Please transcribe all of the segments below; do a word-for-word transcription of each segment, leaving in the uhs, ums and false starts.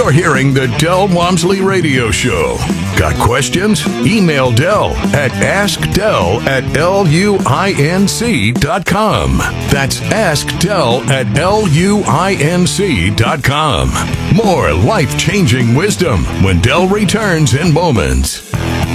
You're hearing the Del Walmsley Radio Show. Got questions? Email Del at askdel at luinc dot com. That's askdel at luinc dot com. More life-changing wisdom when Del returns in moments.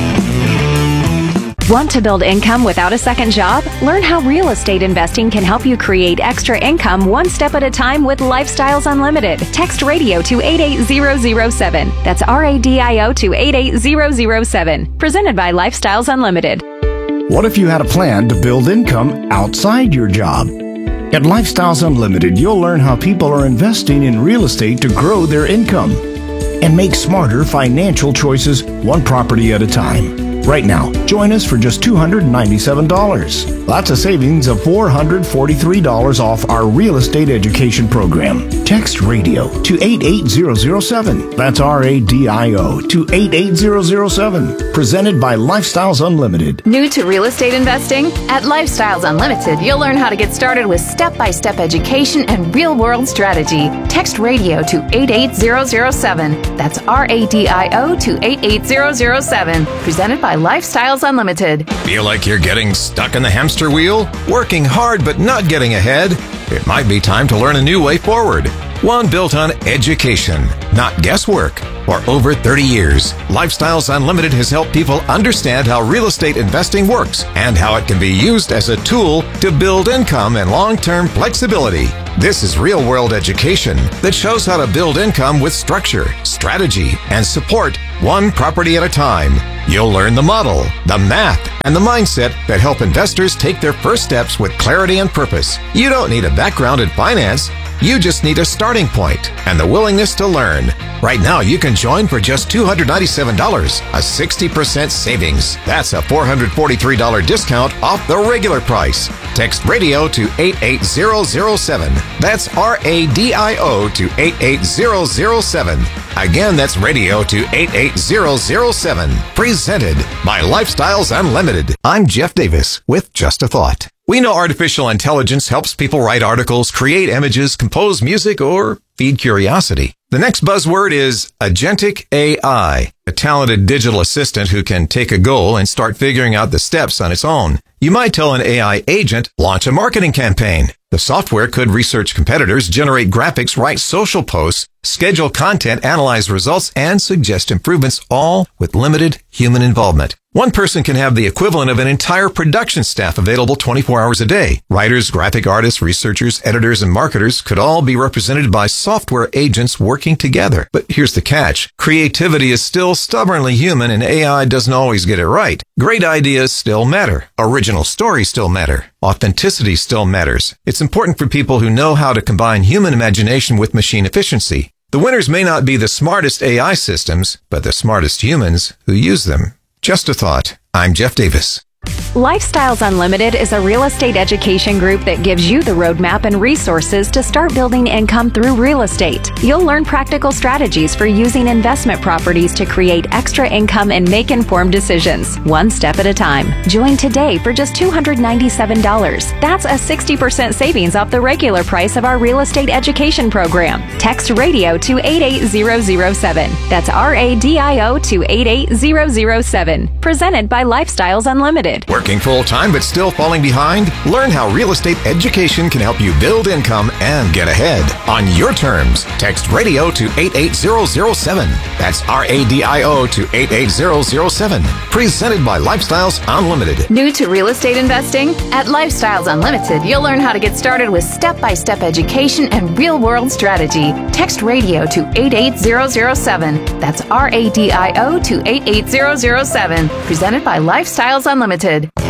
Want to build income without a second job? Learn how real estate investing can help you create extra income one step at a time with Lifestyles Unlimited. Text radio to eight eight zero zero seven. That's R A D I O to eight eight zero zero seven. Presented by Lifestyles Unlimited. What if you had a plan to build income outside your job? At Lifestyles Unlimited, you'll learn how people are investing in real estate to grow their income and make smarter financial choices one property at a time. Right now, join us for just two hundred ninety-seven dollars. That's a savings of four hundred forty-three dollars off our real estate education program. Text radio to eight eight zero zero seven. That's R A D I O to eight eight zero zero seven. Presented by Lifestyles Unlimited. New to real estate investing? At Lifestyles Unlimited, you'll learn how to get started with step-by-step education and real-world strategy. Text radio to eight eight zero zero seven. That's R A D I O to eight eight zero zero seven. Presented by Lifestyles Unlimited. Feel like you're getting stuck in the hamster wheel? Working hard but not getting ahead? It might be time to learn a new way forward. One built on education, not guesswork. For over thirty years, Lifestyles Unlimited has helped people understand how real estate investing works and how it can be used as a tool to build income and long-term flexibility. This is real-world education that shows how to build income with structure, strategy, and support one property at a time. You'll learn the model, the math, and the mindset that help investors take their first steps with clarity and purpose. You don't need a background in finance. You just need a starting point and the willingness to learn. Right now, you can join for just two hundred ninety-seven dollars, a sixty percent savings. That's a four hundred forty-three dollars discount off the regular price. Text radio to eight eight zero zero seven. That's R A D I O to eight eight zero zero seven. Again, that's radio to eight eight zero zero seven. Presented by Lifestyles Unlimited. I'm Jeff Davis with Just a Thought. We know artificial intelligence helps people write articles, create images, compose music, or feed curiosity. The next buzzword is agentic A I, a talented digital assistant who can take a goal and start figuring out the steps on its own. You might tell an A I agent, launch a marketing campaign. The software could research competitors, generate graphics, write social posts, schedule content, analyze results, and suggest improvements, all with limited human involvement. One person can have the equivalent of an entire production staff available twenty-four hours a day. Writers, graphic artists, researchers, editors, and marketers could all be represented by software agents working together. But here's the catch. Creativity is still stubbornly human, and A I doesn't always get it right. Great ideas still matter. Original stories still matter. Authenticity still matters. It's important for people who know how to combine human imagination with machine efficiency. The winners may not be the smartest A I systems, but the smartest humans who use them. Just a thought. I'm Jeff Davis. Lifestyles Unlimited is a real estate education group that gives you the roadmap and resources to start building income through real estate. You'll learn practical strategies for using investment properties to create extra income and make informed decisions, one step at a time. Join today for just two hundred ninety-seven dollars. That's a sixty percent savings off the regular price of our real estate education program. Text radio to eight eight zero zero seven. That's R A D I O to eight eight zero zero seven. Presented by Lifestyles Unlimited. Working full-time but still falling behind? Learn how real estate education can help you build income and get ahead on your terms. Text radio to eight eight zero zero seven. That's R A D I O to eight eight zero zero seven. Presented by Lifestyles Unlimited. New to real estate investing? At Lifestyles Unlimited, you'll learn how to get started with step-by-step education and real-world strategy. Text radio to eight eight zero zero seven. That's R A D I O to eight eight zero zero seven. Presented by Lifestyles Unlimited.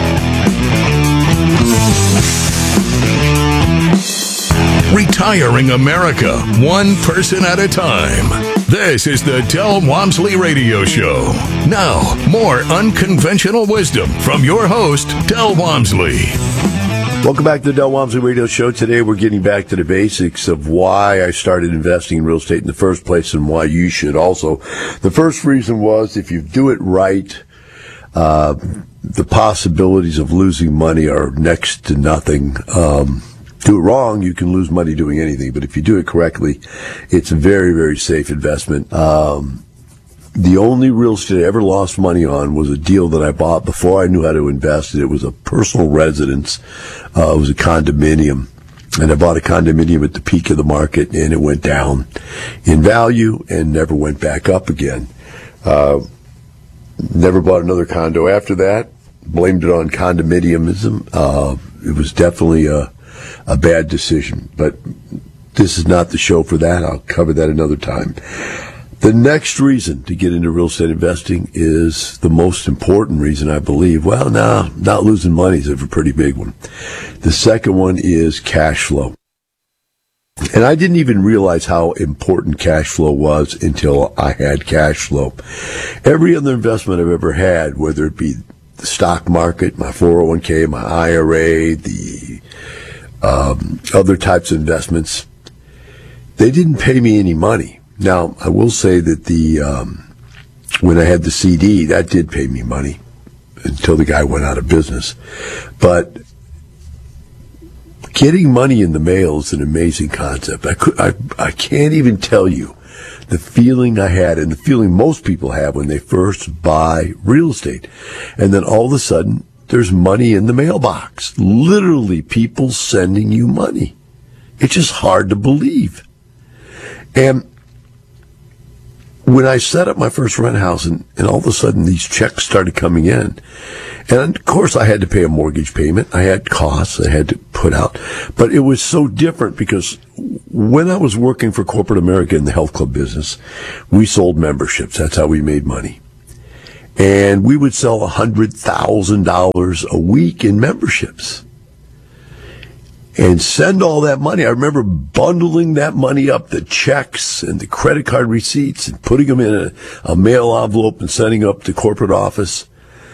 Retiring America, one person at a time. This is the Del Walmsley Radio Show. Now, more unconventional wisdom from your host, Del Walmsley. Welcome back to the Del Walmsley Radio Show. Today we're getting back to the basics of why I started investing in real estate in the first place and why you should also. The first reason was if you do it right, uh, the possibilities of losing money are next to nothing. Um, Do it wrong, you can lose money doing anything. But if you do it correctly, it's a very, very safe investment. Um, the only real estate I ever lost money on was a deal that I bought before I knew how to invest. It was a personal residence. Uh, it was a condominium. And I bought a condominium at the peak of the market, and it went down in value and never went back up again. Uh, never bought another condo after that. Blamed it on condominiumism. Uh, it was definitely a a bad decision, but this is not the show for that. I'll cover that another time. The next reason to get into real estate investing is the most important reason, I believe. Well, no, not losing money is a pretty big one. The second one is cash flow. And I didn't even realize how important cash flow was until I had cash flow. Every other investment I've ever had, whether it be the stock market, my four oh one k, my I R A, the Um, other types of investments, they didn't pay me any money. Now, I will say that the um, when I had the C D, that did pay me money until the guy went out of business. But getting money in the mail is an amazing concept. I, could, I, I can't even tell you the feeling I had and the feeling most people have when they first buy real estate. And then all of a sudden, there's money in the mailbox. Literally, people sending you money. It's just hard to believe. And when I set up my first rent house, and, and all of a sudden these checks started coming in, and of course I had to pay a mortgage payment. I had costs I had to put out. But it was so different because when I was working for corporate America in the health club business, we sold memberships. That's how we made money. And we would sell one hundred thousand dollars a week in memberships and send all that money. I remember bundling that money up, the checks and the credit card receipts, and putting them in a, a mail envelope and sending up to corporate office,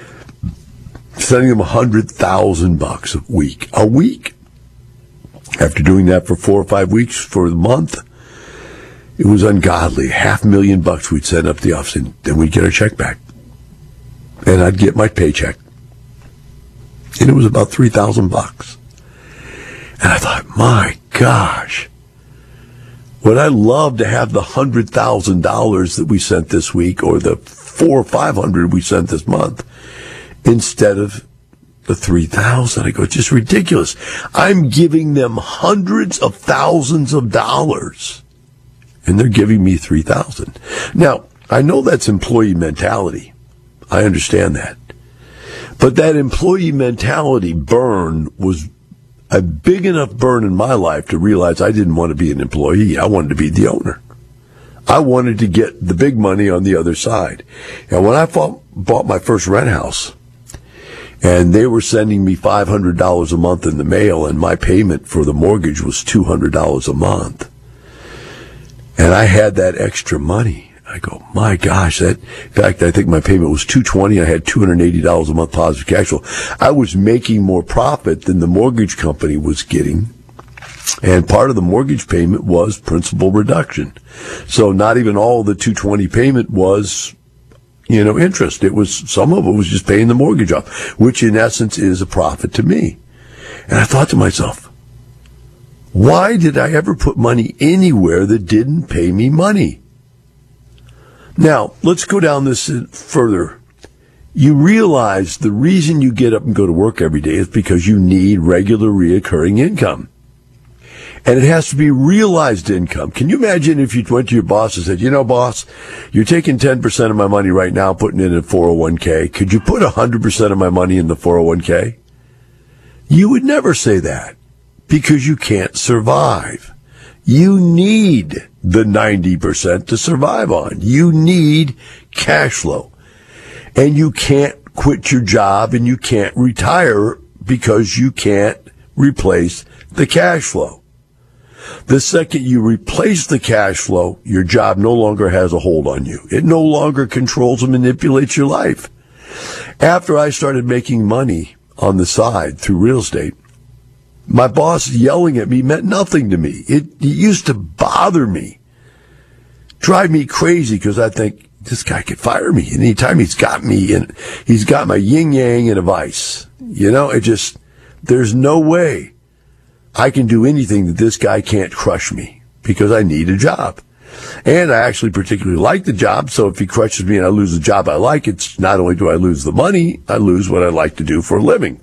sending them one hundred thousand bucks a week. A week. After doing that for four or five weeks for the month, it was ungodly. Half a million bucks we'd send up to the office, and then we'd get our check back. And I'd get my paycheck. And it was about three thousand bucks. And I thought, my gosh, would I love to have the one hundred thousand dollars that we sent this week or the four or five hundred we sent this month instead of the three thousand. I go, it's just ridiculous. I'm giving them hundreds of thousands of dollars, and they're giving me three thousand. Now, I know that's employee mentality. I understand that. But that employee mentality burn was a big enough burn in my life to realize I didn't want to be an employee. I wanted to be the owner. I wanted to get the big money on the other side. And when I bought, bought my first rent house, and they were sending me five hundred dollars a month in the mail, and my payment for the mortgage was two hundred dollars a month, and I had that extra money, I go, my gosh, that, in fact, I think my payment was two hundred twenty dollars. I had two hundred eighty dollars a month positive cash flow. I was making more profit than the mortgage company was getting. And part of the mortgage payment was principal reduction. So not even all of the two hundred twenty dollars payment was, you know, interest. It was, some of it was just paying the mortgage off, which in essence is a profit to me. And I thought to myself, why did I ever put money anywhere that didn't pay me money? Now, let's go down this further. You realize the reason you get up and go to work every day is because you need regular reoccurring income. And it has to be realized income. Can you imagine if you went to your boss and said, you know, boss, you're taking ten percent of my money right now, putting it in a four oh one k. Could you put one hundred percent of my money in the four oh one k? You would never say that because you can't survive. You need the ninety percent to survive on. You need cash flow. And you can't quit your job and you can't retire because you can't replace the cash flow. The second you replace the cash flow, your job no longer has a hold on you. It no longer controls and manipulates your life. After I started making money on the side through real estate, my boss yelling at me meant nothing to me. It, it used to bother me, drive me crazy, because I think this guy could fire me anytime he's got me in. He's got my yin yang in a vice. You know, it just, there's no way I can do anything that this guy can't crush me because I need a job. And I actually particularly like the job, so if he crushes me and I lose the job I like, it's not only do I lose the money, I lose what I like to do for a living.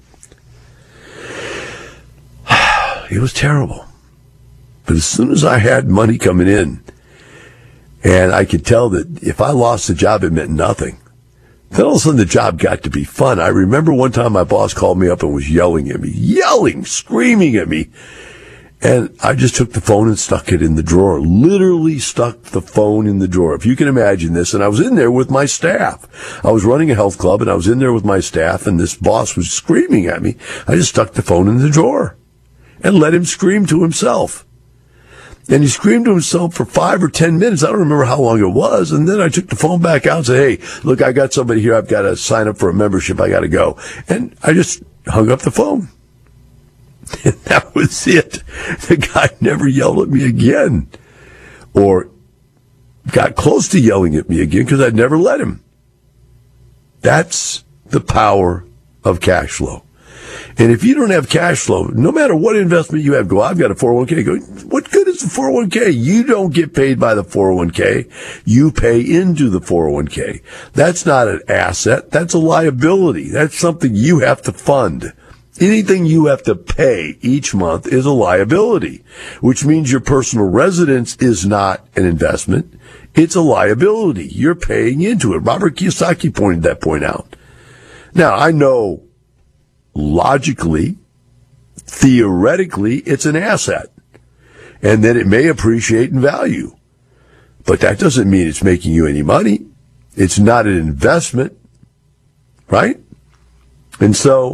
It was terrible. But as soon as I had money coming in, and I could tell that if I lost the job, it meant nothing, then all of a sudden the job got to be fun. I remember one time my boss called me up and was yelling at me, yelling, screaming at me. And I just took the phone and stuck it in the drawer, literally stuck the phone in the drawer. If you can imagine this, and I was in there with my staff. I was running a health club and I was in there with my staff and this boss was screaming at me. I just stuck the phone in the drawer and let him scream to himself. And he screamed to himself for five or ten minutes. I don't remember how long it was. And then I took the phone back out and said, hey, look, I got somebody here. I've got to sign up for a membership. I got to go. And I just hung up the phone. And that was it. The guy never yelled at me again or got close to yelling at me again because I'd never let him. That's the power of cash flow. And if you don't have cash flow, no matter what investment you have, go, I've got a four oh one k. Go, what good is the four oh one k? You don't get paid by the four oh one k. You pay into the four oh one k. That's not an asset. That's a liability. That's something you have to fund. Anything you have to pay each month is a liability, which means your personal residence is not an investment. It's a liability. You're paying into it. Robert Kiyosaki pointed that point out. Now, I know logically, theoretically, it's an asset, and that it may appreciate in value. But that doesn't mean it's making you any money. It's not an investment, right? And so